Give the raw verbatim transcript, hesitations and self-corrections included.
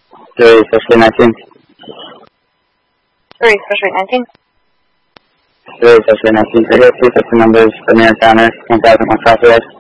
three, especially nineteen. three, especially nineteen. three, especially nineteen. Radio two, system numbers, Premier Counter, one thousand one Southwest.